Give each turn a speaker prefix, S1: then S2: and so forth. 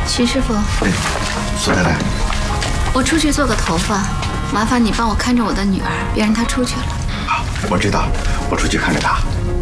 S1: 徐师傅，
S2: 苏太太，
S1: 我出去做个头发，麻烦你帮我看着我的女儿，别让她出去了。
S2: 好，我知道，我出去看着她。